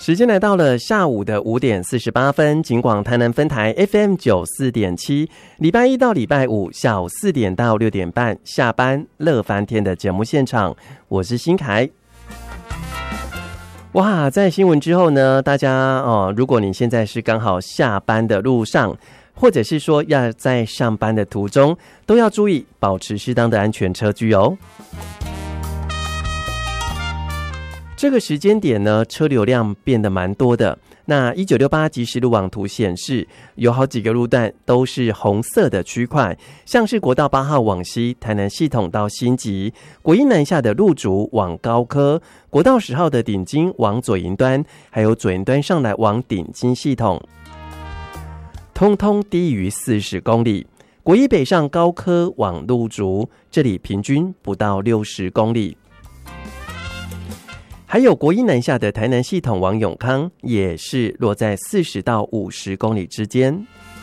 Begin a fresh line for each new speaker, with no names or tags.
时间来到了下午的5点48分，警广台南分台 FM94.7，礼拜一到礼拜五下午4点到6点半下班乐翻天的节目现场，我是新凯。哇，在新闻之后呢，大家如果你现在是刚好下班的路上，或者是说要在上班的途中，都要注意保持适当的安全车距哦。这个时间点呢，车流量变得蛮多的。那1968即时路网图显示，有好几个路段都是红色的区块，像是国道8号往西台南系统到新集，国一南下的路竹往高科，国道10号的顶金往左营端，还有左营端上来往顶金系统，通通低于40公里。国一北上高科往路竹，这里平均不到60公里。还有国一南下的台南系统往永康，也是落在40到50公里之间。